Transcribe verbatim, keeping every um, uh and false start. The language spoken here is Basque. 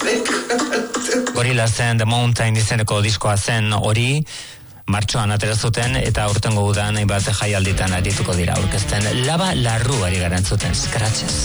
Gorilla zen The Mountain izeneko diskoa zen hori, martxoan atera zuten eta aurtengo udan hainbat jaialditan arituko dira aurkezten. Lava Larru ari garantzuten, Scratches.